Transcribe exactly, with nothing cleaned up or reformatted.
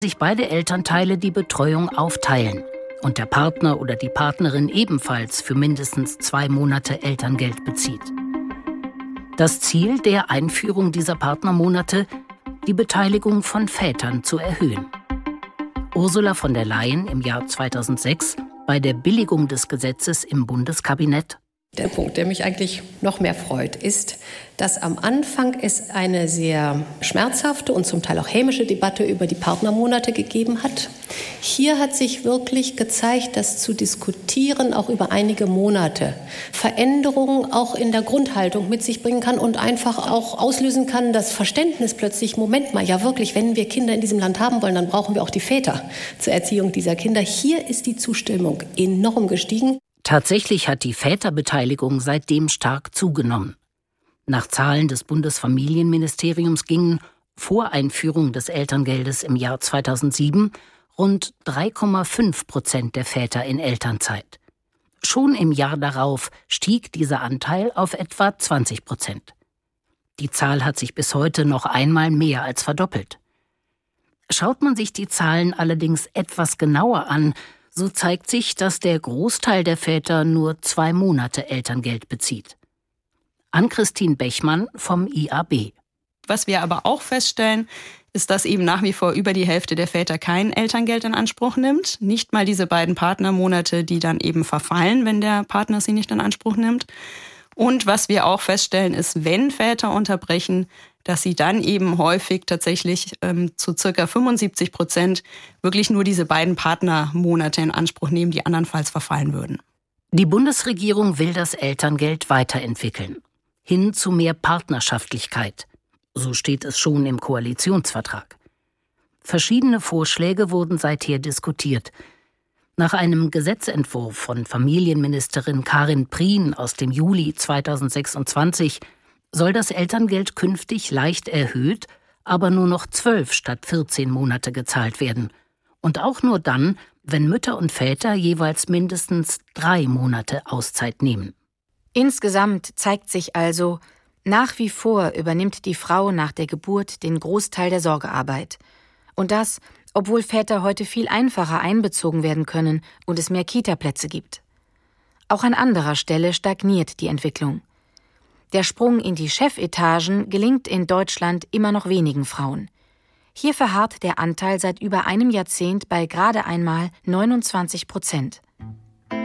sich beide Elternteile die Betreuung aufteilen und der Partner oder die Partnerin ebenfalls für mindestens zwei Monate Elterngeld bezieht. Das Ziel der Einführung dieser Partnermonate: die Beteiligung von Vätern zu erhöhen. Ursula von der Leyen im Jahr zweitausendsechs bei der Billigung des Gesetzes im Bundeskabinett: Der Punkt, der mich eigentlich noch mehr freut, ist, dass am Anfang es eine sehr schmerzhafte und zum Teil auch hämische Debatte über die Partnermonate gegeben hat. Hier hat sich wirklich gezeigt, dass zu diskutieren, auch über einige Monate, Veränderungen auch in der Grundhaltung mit sich bringen kann und einfach auch auslösen kann, das Verständnis plötzlich: Moment mal, ja wirklich, wenn wir Kinder in diesem Land haben wollen, dann brauchen wir auch die Väter zur Erziehung dieser Kinder. Hier ist die Zustimmung enorm gestiegen. Tatsächlich hat die Väterbeteiligung seitdem stark zugenommen. Nach Zahlen des Bundesfamilienministeriums gingen vor Einführung des Elterngeldes im Jahr zweitausendsieben rund drei Komma fünf Prozent der Väter in Elternzeit. Schon im Jahr darauf stieg dieser Anteil auf etwa zwanzig Prozent. Die Zahl hat sich bis heute noch einmal mehr als verdoppelt. Schaut man sich die Zahlen allerdings etwas genauer an, so zeigt sich, dass der Großteil der Väter nur zwei Monate Elterngeld bezieht. Ann-Christine Bechmann vom I A B. Was wir aber auch feststellen, ist, dass eben nach wie vor über die Hälfte der Väter kein Elterngeld in Anspruch nimmt. Nicht mal diese beiden Partnermonate, die dann eben verfallen, wenn der Partner sie nicht in Anspruch nimmt. Und was wir auch feststellen, ist, wenn Väter unterbrechen, dass sie dann eben häufig tatsächlich ähm, zu circa fünfundsiebzig Prozent wirklich nur diese beiden Partnermonate in Anspruch nehmen, die andernfalls verfallen würden. Die Bundesregierung will das Elterngeld weiterentwickeln. Hin zu mehr Partnerschaftlichkeit. So steht es schon im Koalitionsvertrag. Verschiedene Vorschläge wurden seither diskutiert. Nach einem Gesetzentwurf von Familienministerin Karin Prien aus dem Juli zweitausendsechsundzwanzig soll das Elterngeld künftig leicht erhöht, aber nur noch zwölf statt vierzehn Monate gezahlt werden. Und auch nur dann, wenn Mütter und Väter jeweils mindestens drei Monate Auszeit nehmen. Insgesamt zeigt sich also, nach wie vor übernimmt die Frau nach der Geburt den Großteil der Sorgearbeit. Und das, obwohl Väter heute viel einfacher einbezogen werden können und es mehr Kita-Plätze gibt. Auch an anderer Stelle stagniert die Entwicklung. Der Sprung in die Chefetagen gelingt in Deutschland immer noch wenigen Frauen. Hier verharrt der Anteil seit über einem Jahrzehnt bei gerade einmal neunundzwanzig Prozent.